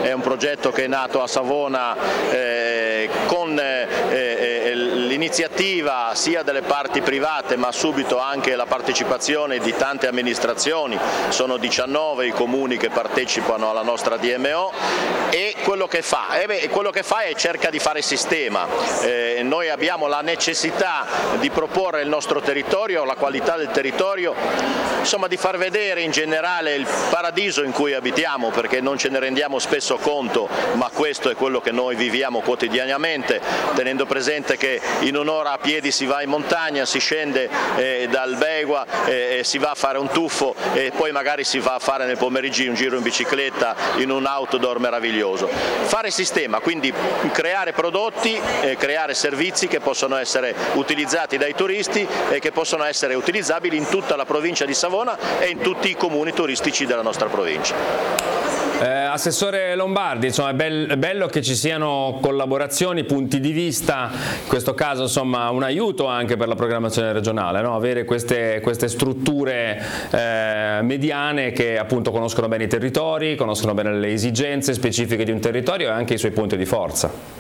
è un progetto che è nato a Savona con l'iniziativa sia delle parti private ma subito anche la partecipazione di tante amministrazioni, sono 19 i comuni che partecipano alla nostra DMO e quello che fa è cerca di fare sistema. Noi abbiamo la necessità di proporre il nostro territorio, la qualità del territorio, insomma di far vedere in generale il paradiso in cui abitiamo, perché non ce ne rendiamo spesso conto, ma questo è quello che noi viviamo quotidianamente, tenendo presente che in un'ora a piedi si va in montagna, si scende dal Begua, si va a fare un tuffo e poi magari si va a fare nel pomeriggio un giro in bicicletta in un outdoor meraviglioso. Fare sistema, quindi creare prodotti, creare servizi che possono essere utilizzati dai turisti e che possono essere utilizzabili in tutta la provincia di Savona e in tutti i comuni turistici della nostra provincia. Assessore Lombardi, insomma, è bello che ci siano collaborazioni, punti di vista, in questo caso insomma un aiuto anche per la programmazione regionale, no? Avere queste strutture mediane che appunto conoscono bene i territori, conoscono bene le esigenze specifiche di un territorio e anche i suoi punti di forza.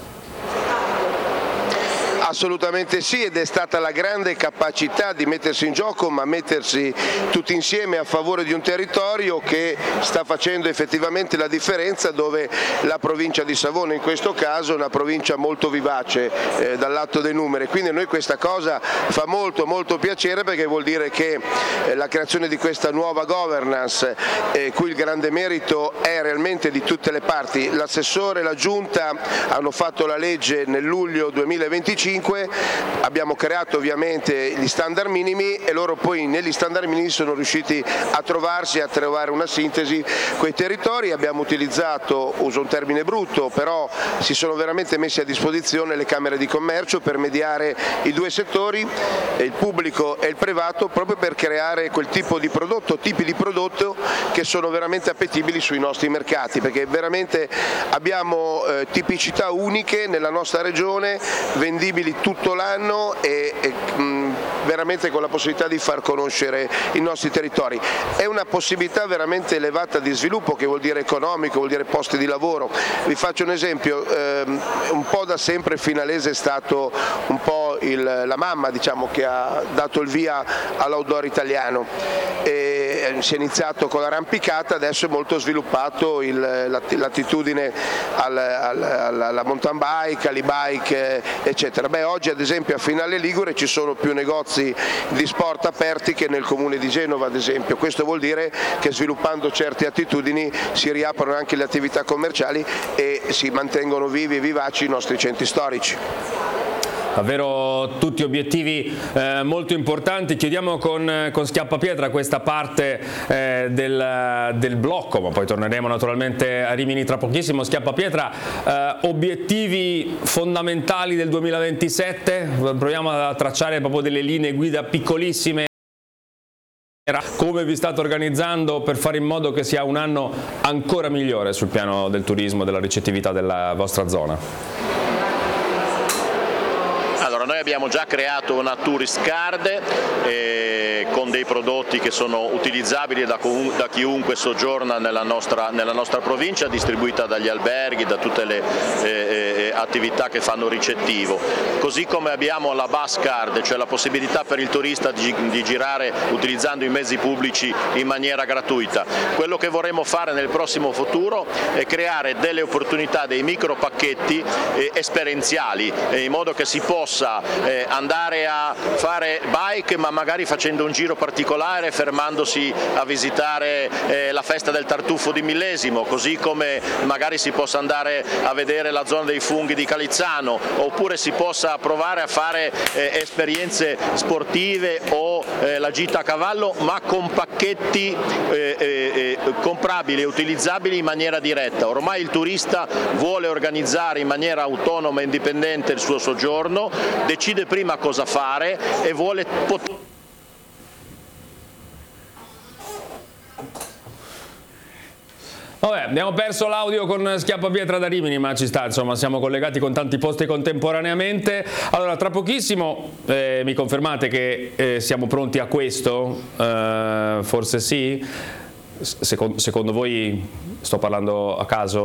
Assolutamente sì, ed è stata la grande capacità di mettersi in gioco, ma mettersi tutti insieme a favore di un territorio che sta facendo effettivamente la differenza, dove la provincia di Savona in questo caso è una provincia molto vivace dal lato dei numeri, quindi a noi questa cosa fa molto piacere, perché vuol dire che la creazione di questa nuova governance, cui il grande merito è realmente di tutte le parti, l'assessore e la giunta hanno fatto la legge nel luglio 2025, abbiamo creato ovviamente gli standard minimi e loro poi negli standard minimi sono riusciti a trovarsi, a trovare una sintesi con i territori. Abbiamo utilizzato, uso un termine brutto, però si sono veramente messi a disposizione le camere di commercio per mediare i due settori, il pubblico e il privato, proprio per creare quel tipo di prodotto, tipi di prodotto che sono veramente appetibili sui nostri mercati, perché veramente abbiamo tipicità uniche nella nostra regione, vendibili tutto l'anno e veramente con la possibilità di far conoscere i nostri territori. È una possibilità veramente elevata di sviluppo, che vuol dire economico, vuol dire posti di lavoro. Vi faccio un esempio, un po' da sempre Finalese è stato un po' la mamma, diciamo, che ha dato il via all'outdoor italiano. Si è iniziato con l'arrampicata, adesso è molto sviluppato l'attitudine alla mountain bike, all'e-bike, eccetera. Oggi ad esempio a Finale Ligure ci sono più negozi di sport aperti che nel comune di Genova, ad esempio. Questo vuol dire che sviluppando certe attitudini si riaprono anche le attività commerciali e si mantengono vivi e vivaci i nostri centri storici. Davvero tutti obiettivi molto importanti. Chiudiamo con Schiappapietra questa parte del blocco, ma poi torneremo naturalmente a Rimini tra pochissimo. Schiappapietra, obiettivi fondamentali del 2027? Proviamo a tracciare proprio delle linee guida piccolissime. Come vi state organizzando per fare in modo che sia un anno ancora migliore sul piano del turismo e della ricettività della vostra zona? Allora, noi abbiamo già creato una tourist card con dei prodotti che sono utilizzabili da chiunque soggiorna nella nostra provincia, distribuita dagli alberghi, da tutte le attività che fanno ricettivo. Così come abbiamo la bus card, cioè la possibilità per il turista di girare utilizzando i mezzi pubblici in maniera gratuita. Quello che vorremmo fare nel prossimo futuro è creare delle opportunità, dei micro pacchetti esperienziali, in modo che si possa andare a fare bike, ma magari facendo un giro particolare, fermandosi a visitare la festa del tartufo di Millesimo, così come magari si possa andare a vedere la zona dei funghi di Calizzano, oppure si possa provare a fare esperienze sportive o la gita a cavallo, ma con pacchetti comprabili e utilizzabili in maniera diretta. Ormai il turista vuole organizzare in maniera autonoma e indipendente il suo soggiorno, decide prima cosa fare e vuole poter. Vabbè, abbiamo perso l'audio con Schiappapietra da Rimini, ma ci sta, insomma, siamo collegati con tanti posti contemporaneamente. Allora, tra pochissimo mi confermate che siamo pronti a questo? Forse sì? Secondo voi sto parlando a caso?